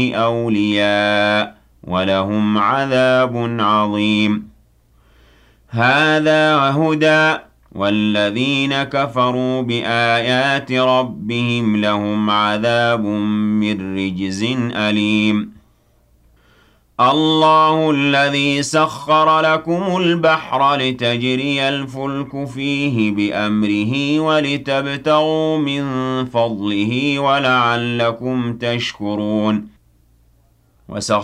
أولياء ولهم عذاب عظيم هذا هدى والذين كفروا بآيات ربهم لهم عذاب من رجز أليم الله الذي سخر لكم البحر لتجري الفلك فيه بأمره ولتبتغوا من فضله ولعلكم تشكرون وسخر